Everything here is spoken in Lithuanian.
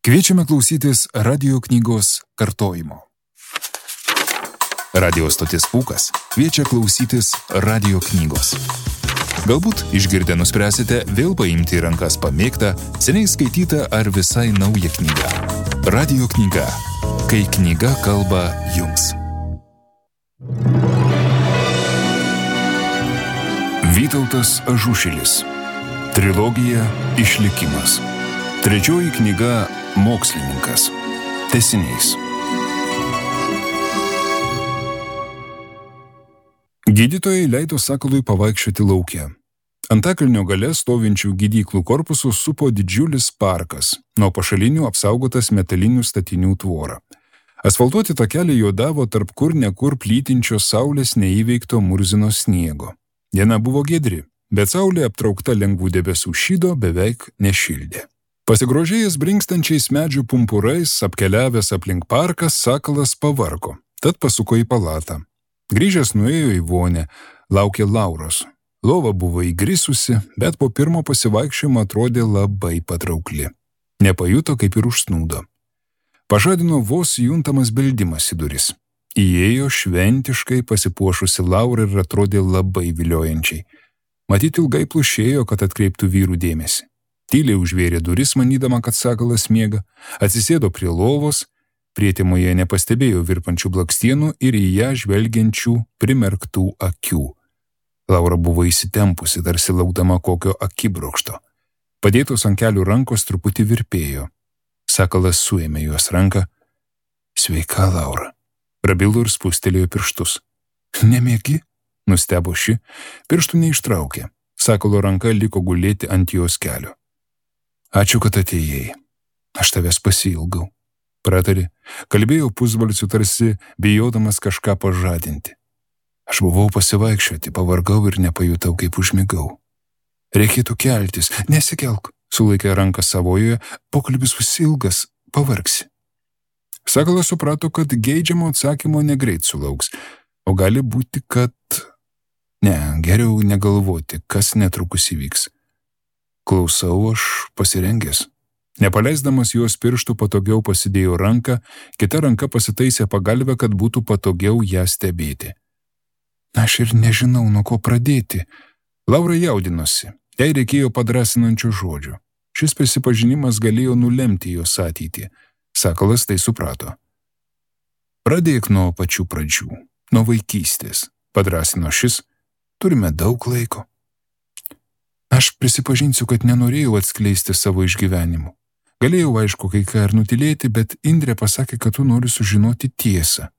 Kviečiame klausytis radio knygos kartojimo. Radio stotis Pūkas kviečia klausytis radio knygos. Galbūt išgirdę nuspręsite vėl paimti į rankas pamėgtą, seniai skaitytą ar visai naują knygą. Radio knyga. Kai knyga kalba jums. Vytautas Ažušilis. Trilogija Išlikimas. Trečioji knyga Mokslininkas. Tęsinys. Gydytojai leido sakalui pavaikščioti lauke. Antakalnio gale stovinčių gydyklų korpusų supo didžiulis parkas, nuo pašalinių apsaugotas metalinių statinių tvora. Asfaltuoti takeliai juodavo tarp kur nekur plytinčios saulės neįveikto murzino sniego. Diena buvo giedri, bet saulė aptraukta lengvų debesų šydo beveik nešildė. Pasigrožėjęs brinkstančiais medžių pumpurais, apkeliavęs aplink parką, sakalas pavargo, tad pasuko į palatą. Grįžęs nuėjo į vonę, laukė Lauros. Lova buvo įgrisusi, bet po pirmo pasivaikščiojimo atrodė labai patraukli. Nepajuto, kaip ir užsnūdo. Pažadino vos juntamas beldimas į duris. Įėjo šventiškai pasipuošusi Laura ir atrodė labai viliojančiai. Matyt, ilgai plušėjo, kad atkreiptų vyrų dėmesį. Tyliai užvėrė duris, manydama, kad sakalas miega, atsisėdo prie lovos, prietimoje nepastebėjo virpančių blakstienų ir į ją žvelgiančių primerktų akių. Laura buvo įsitempusi, tarsi laukdama kokio akibrokšto. Padėtos ant kelių rankos truputį virpėjo. Sakalas suėmė jos ranką. Sveika, Laura. Prabilo ir spustelėjo pirštus. Nemiegi? Nustebo ši, pirštų neištraukė. Sakalo ranka liko gulėti ant jos kelio. Ačiū, kad atėjai. Aš tavęs pasiilgau. Pratarė, kalbėjo pusbalsiu, tarsi bijodamas kažką pažadinti. Aš buvau pasivaikščioti, pavargau ir nepajutau, kaip užmigau. Reikėtų keltis, nesikelk, sulaikė ranką savojoje, pokalbis bus ilgas, pavargsi. Sakalas suprato, kad geidžiamo atsakymo negreit sulauks, o gali būti, kad... Ne, geriau negalvoti, kas netrukus įvyks. Klausau, aš pasirengęs. Nepaleisdamas jos pirštų patogiau pasidėjo ranką, kita ranka pasitaisė pagalvę, kad būtų patogiau ją stebėti. Aš ir nežinau, nuo ko pradėti. Laura jaudinosi, jai reikėjo padrasinančių žodžių. Šis prisipažinimas galėjo nulemti jos ateitį. Sakalas tai suprato. Pradėk nuo pačių pradžių, nuo vaikystės, padrasino šis, turime daug laiko. Aš prisipažinsiu, kad nenorėjau atskleisti savo išgyvenimų. Galėjau, aišku, kai ką ir nutilėti, bet Indrė pasakė, kad tu nori sužinoti tiesą.